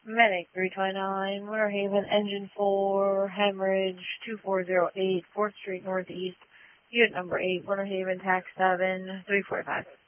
Medic 329, Winter Haven, Engine 4, Hemorrhage 2408, 4th Street Northeast, Unit number 8, Winter Haven, Tax 7, 345.